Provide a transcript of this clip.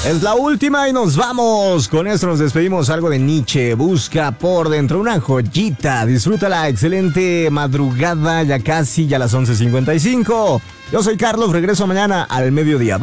Es la última y nos vamos. Con esto nos despedimos. Algo de Nietzsche. Busca por dentro una joyita. Disfrútala. Excelente madrugada. Ya casi, ya las 11:55. Yo soy Carlos. Regreso mañana al mediodía. Bye.